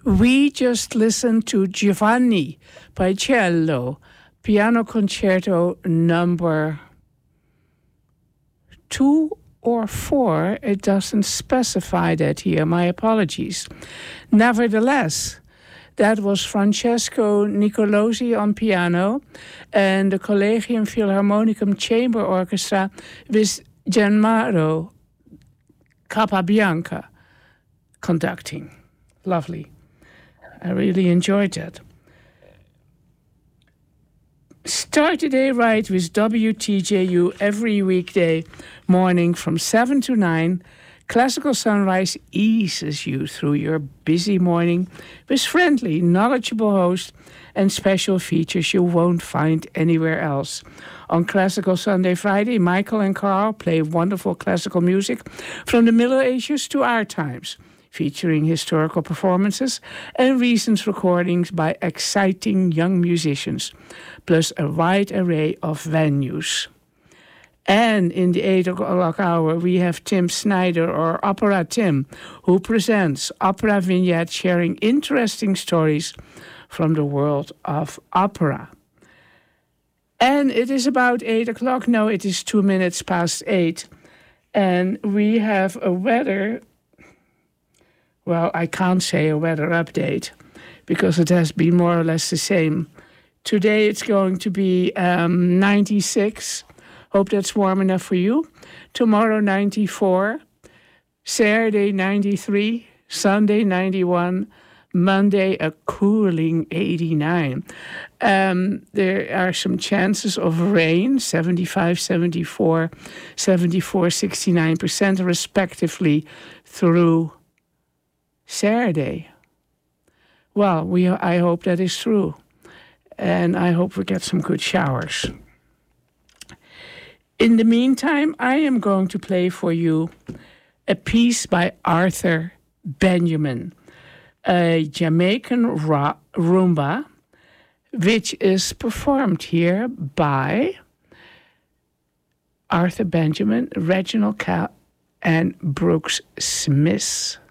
We just listened to Giovanni Paisiello, Piano Concerto number 2 or 4. It doesn't specify that here. My apologies. Nevertheless, that was Francesco Nicolosi on piano and the Collegium Philharmonicum Chamber Orchestra with Gennaro Capabianca conducting. Lovely. I really enjoyed that. Start the day right with WTJU every weekday morning from 7 to 9. Classical Sunrise eases you through your busy morning with friendly, knowledgeable hosts and special features you won't find anywhere else. On Classical Sunday Friday, Michael and Carl play wonderful classical music from the Middle Ages to our times, featuring historical performances and recent recordings by exciting young musicians, plus a wide array of venues. And in the 8 o'clock hour, we have Tim Snyder, or Opera Tim, who presents Opera Vignette, sharing interesting stories from the world of opera. And it is about 8 o'clock. No, it is 2 minutes past 8. And we have a weather. Well, I can't say a weather update because it has been more or less the same. Today it's going to be 96. Hope that's warm enough for you. Tomorrow 94. Saturday 93. Sunday 91. Monday a cooling 89. There are some chances of rain, 75, 74, 74, 69% respectively through Saturday. Well, I hope that is true. And I hope we get some good showers. In the meantime, I am going to play for you a piece by Arthur Benjamin, a Jamaican rumba, which is performed here by Arthur Benjamin, Reginald Cal, and Brooks Smith.